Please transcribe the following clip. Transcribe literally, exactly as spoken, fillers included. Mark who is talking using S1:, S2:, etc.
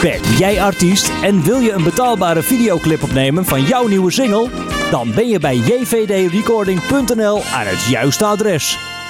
S1: Ben jij artiest en wil je een betaalbare videoclip opnemen van jouw nieuwe single? Dan ben je bij j v d recording punt n l aan het juiste adres.